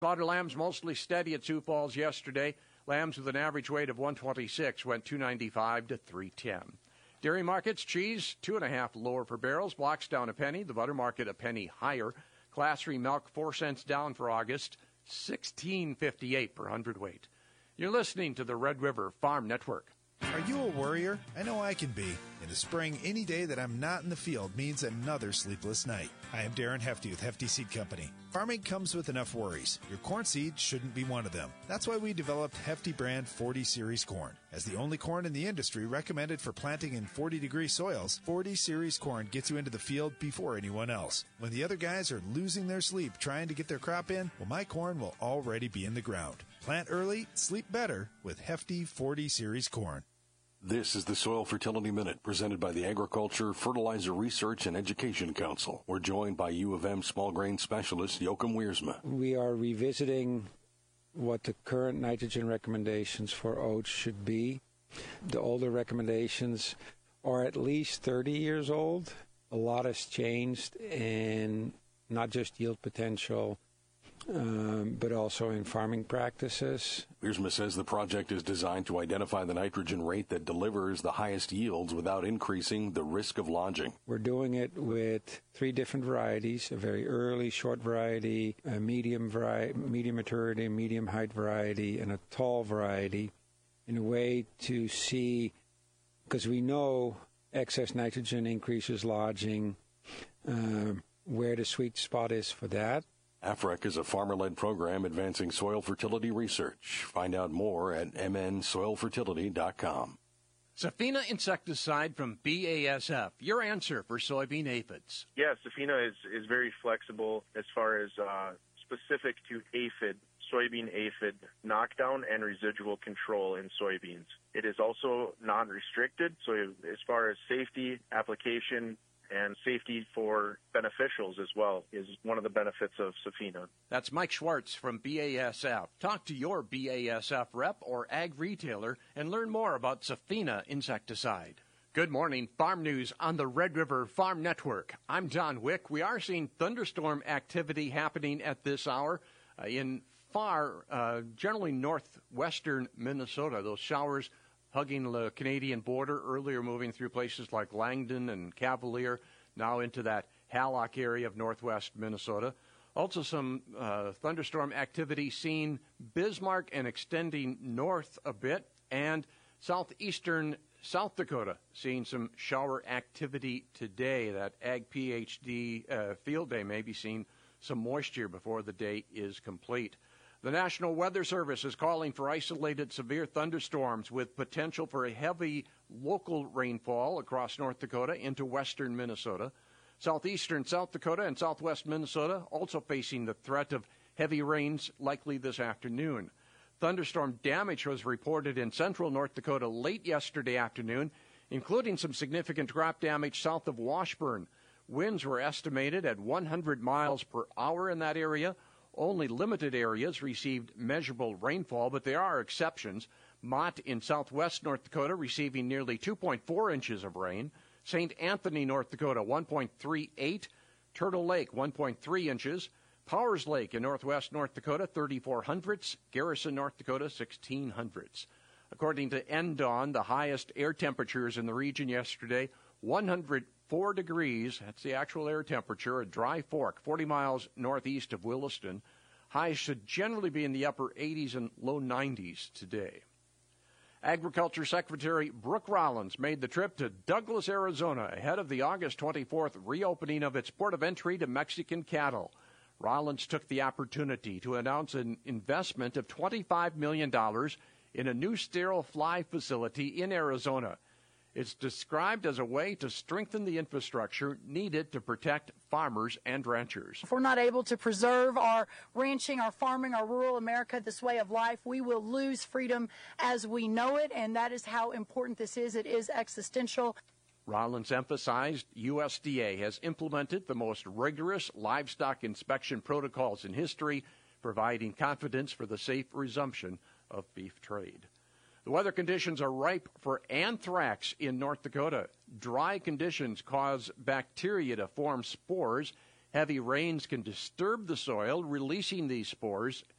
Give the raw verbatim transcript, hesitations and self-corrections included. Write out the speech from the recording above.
Slaughter lambs mostly steady at Sioux Falls yesterday. Lambs with an average weight of one twenty-six went two ninety-five to three ten. Dairy markets, cheese, two and a half lower for barrels. Blocks down a penny. The butter market a penny higher. Class three milk, four cents down for August, sixteen fifty-eight per hundredweight. You're listening to the Red River Farm Network. Are you a worrier? I know I can be. In the spring, any day that I'm not in the field means another sleepless night. I am Darren Hefty with Hefty Seed Company. Farming comes with enough worries. Your corn seed shouldn't be one of them. That's why we developed Hefty brand forty series corn. As the only corn in the industry recommended for planting in forty degree soils, forty series corn gets you into the field before anyone else. When the other guys are losing their sleep trying to get their crop in, well, my corn will already be in the ground. Plant early, sleep better with Hefty forty series corn. This is the Soil Fertility Minute, presented by the Agriculture, Fertilizer Research, and Education Council. We're joined by U of M small grain specialist Joachim Wiersma. We are revisiting what the current nitrogen recommendations for oats should be. The older recommendations are at least thirty years old. A lot has changed in not just yield potential, Um, but also in farming practices. Wiersma says the project is designed to identify the nitrogen rate that delivers the highest yields without increasing the risk of lodging. We're doing it with three different varieties, a very early short variety, a medium vari- medium maturity, medium height variety, and a tall variety, in a way to see, because we know excess nitrogen increases lodging, uh, where the sweet spot is for that. A F R E C is a farmer-led program advancing soil fertility research. Find out more at m n soil fertility dot com. Safina insecticide from B A S F, your answer for soybean aphids. Yeah, Safina is, is very flexible as far as uh, specific to aphid, soybean aphid knockdown and residual control in soybeans. It is also non-restricted, so as far as safety, application, and safety for beneficials as well is one of the benefits of Safina. That's Mike Schwartz from B A S F. Talk to your B A S F rep or ag retailer and learn more about Safina insecticide. Good morning. Farm news on the Red River Farm Network. I'm Don Wick. We are seeing thunderstorm activity happening at this hour uh, in far, uh, generally northwestern Minnesota. Those showers hugging the Canadian border, earlier moving through places like Langdon and Cavalier, now into that Hallock area of northwest Minnesota. Also some uh, thunderstorm activity seen Bismarck and extending north a bit, and southeastern South Dakota seeing some shower activity today. That Ag PhD uh, field day may be seeing some moisture before the day is complete. The National Weather Service is calling for isolated severe thunderstorms with potential for a heavy local rainfall across North Dakota into western Minnesota. Southeastern South Dakota and southwest Minnesota also facing the threat of heavy rains likely this afternoon. Thunderstorm damage was reported in central North Dakota late yesterday afternoon, including some significant crop damage south of Washburn. Winds were estimated at one hundred miles per hour in that area. Only limited areas received measurable rainfall, but there are exceptions. Mott in southwest North Dakota receiving nearly two point four inches of rain. Saint Anthony, North Dakota, one point three eight. Turtle Lake, one point three inches. Powers Lake in northwest North Dakota, thirty-four hundredths. Garrison, North Dakota, sixteen hundredths. According to N D O N, the highest air temperatures in the region yesterday, one hundred four degrees. That's the actual air temperature at Dry Fork, forty miles northeast of Williston. Highs should generally be in the upper eighties and low nineties today. Agriculture Secretary Brooke Rollins made the trip to Douglas, Arizona, ahead of the August twenty-fourth reopening of its port of entry to Mexican cattle. Rollins took the opportunity to announce an investment of twenty-five million dollars in a new sterile fly facility in Arizona. It's described as a way to strengthen the infrastructure needed to protect farmers and ranchers. If we're not able to preserve our ranching, our farming, our rural America, this way of life, we will lose freedom as we know it, and that is how important this is. It is existential. Rollins emphasized U S D A has implemented the most rigorous livestock inspection protocols in history, providing confidence for the safe resumption of beef trade. The weather conditions are ripe for anthrax in North Dakota. Dry conditions cause bacteria to form spores, Heavy rains can disturb the soil, releasing these spores